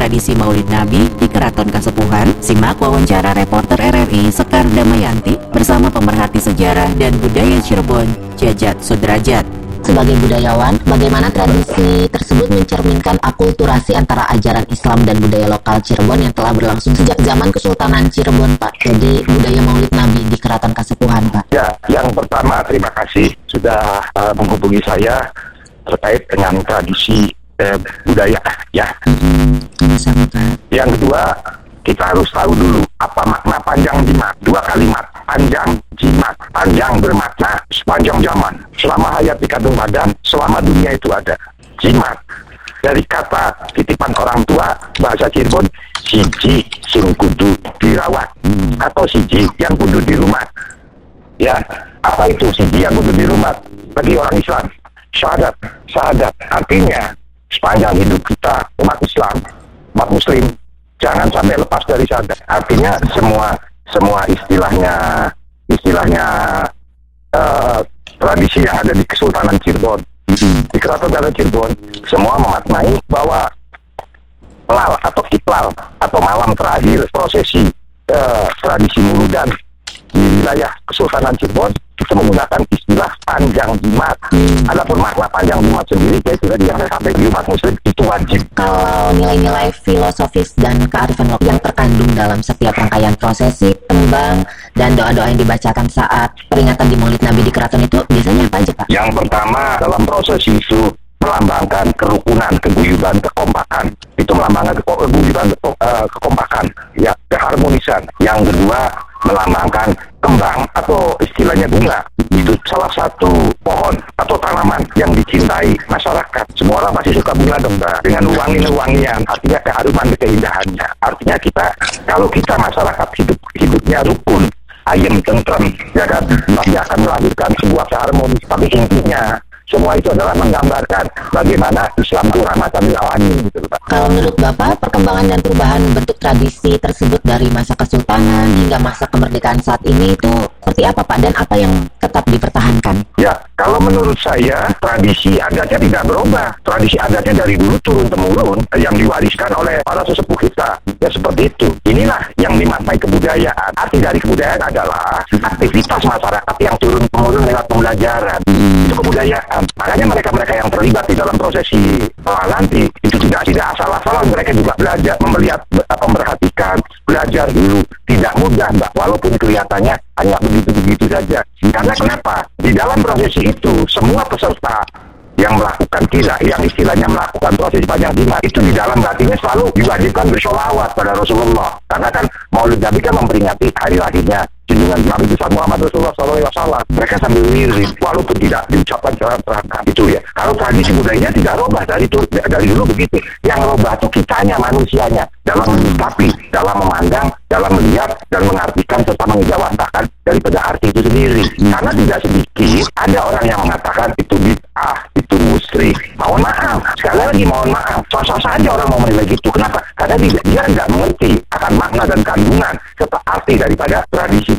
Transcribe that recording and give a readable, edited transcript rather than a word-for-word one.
tradisi Maulid Nabi di Keraton Kasepuhan, simak wawancara reporter RRI Sekar Damayanti bersama pemerhati sejarah dan budaya Cirebon, Jajat Sudrajat. Sebagai budayawan, bagaimana tradisi tersebut mencerminkan akulturasi antara ajaran Islam dan budaya lokal Cirebon yang telah berlangsung sejak zaman Kesultanan Cirebon, Pak? Jadi budaya Maulid Nabi di Keraton Kasepuhan, Pak. Ya, yang pertama terima kasih sudah menghubungi saya terkait dengan tradisi budaya, ya. Sama, Pak. Yang kedua, kita harus tahu dulu apa makna panjang jimat. Dua kalimat, panjang jimat. Panjang bermakna sepanjang zaman, selama hayat di kandung badan, selama dunia itu ada. Jimat dari kata titipan orang tua bahasa Cirebon, siji sing kudu dirawat atau siji yang kudu di rumah. Ya, apa itu siji yang kudu di rumah? Bagi orang Islam, syahadat. Syahadat artinya sepanjang hidup kita umat Islam, umat Muslim, jangan sampai lepas dari syahadat. Artinya semua istilahnya tradisi yang ada di Kesultanan Cirebon, di Keraton Cirebon, semua memaknai bahwa pelal atau kiplal atau malam terakhir prosesi tradisi muludan di wilayah Kesultanan Cirebon itu menggunakan istilah panjang jimat. Adapun makna panjang jimat sendiri, saya kira yang sampai di umat Muslim itu wajib. Kalau nilai-nilai filosofis dan kearifan lokal yang terkandung dalam setiap rangkaian prosesi, tembang, dan doa-doa yang dibacakan saat peringatan di Maulid Nabi di Keraton itu biasanya apa aja, Pak? Yang pertama, dalam prosesi itu melambangkan kerukunan, keguyuban, kekompakan. Itu melambangkan keguyuban, kekompakan, ya, keharmonisan. Yang kedua, melambangkan kembang atau istilahnya bunga. Itu salah satu pohon atau tanaman yang dicintai masyarakat. Semua orang pasti suka bunga dong, dengan wangi-wangian, artinya keharuman, keindahannya. Artinya kalau kita masyarakat hidupnya rukun, ayem, tentrem, ya kan, pasti akan melahirkan sebuah keharmoni. Tapi intinya semua itu adalah menggambarkan bagaimana Islam itu rahmatan lil alamin, gitu, Pak. Kalau menurut Bapak, perkembangan dan perubahan bentuk tradisi tersebut dari masa Kesultanan hingga masa kemerdekaan saat ini itu seperti apa, Pak? Dan apa yang tetap dipertahankan? Ya, kalau menurut saya tradisi adatnya tidak berubah. Tradisi adatnya dari dulu turun-temurun yang diwariskan oleh para sesepuh kita. Ya seperti itu. Inilah yang dimaknai kebudayaan. Arti dari kebudayaan adalah aktivitas masyarakat yang turun-temurun lewat pembelajaran. Itu kebudayaan. Makanya mereka-mereka yang terlibat di dalam prosesi nanti itu tidak asal-asalan. Mereka juga belajar, melihat, memperhatikan, belajar dulu. Tidak mudah, Mbak, walaupun kelihatannya hanya begitu-begitu saja. Karena kenapa? Di dalam prosesi itu semua peserta yang melakukan yang istilahnya melakukan prosesi panjang jimat itu di dalam hatinya selalu diwajibkan bersolawat pada Rasulullah. Karena kan Maulid Nabi kan memperingati hari lahirnya junjungan Nabi besar Muhammad Rasulullah SAW. Mereka sambil wirid walaupun tidak diucapkan secara terangkat, itu ya. Kalau tradisi budayanya tidak robah dari dulu begitu. Yang robah itu kitanya, manusianya, dalam menyikapi, dalam memandang, dalam melihat dan mengartikan serta menjawabkan daripada arti itu sendiri. Karena tidak sedikit ada orang yang mengatakan itu bid'ah, itu musyrik. Mohon maaf, sekali lagi mohon maaf. Sosok saja orang mau menilai gitu. Kenapa? Karena dia tidak mengerti akan makna dan kandungan serta arti daripada tradisi